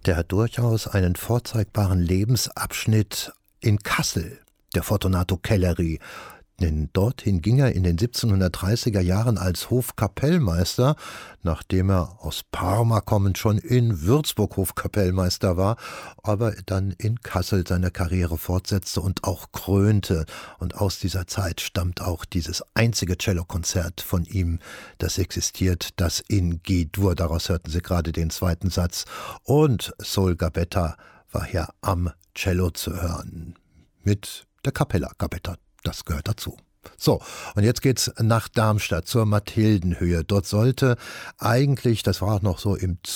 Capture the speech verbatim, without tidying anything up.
der hat durchaus einen vorzeigbaren Lebensabschnitt in Kassel, der Fortunato Kelleri. Denn dorthin ging er in den siebzehnhundertdreißiger Jahren als Hofkapellmeister, nachdem er aus Parma kommend schon in Würzburg Hofkapellmeister war, aber dann in Kassel seine Karriere fortsetzte und auch krönte. Und aus dieser Zeit stammt auch dieses einzige Cellokonzert von ihm, das existiert, das in G-Dur. Daraus hörten Sie gerade den zweiten Satz. Und Sol Gabetta war hier am Cello zu hören. Mit der Capella Gabetta. Das gehört dazu. So, und jetzt geht's nach Darmstadt zur Mathildenhöhe. Dort sollte eigentlich, das war noch so im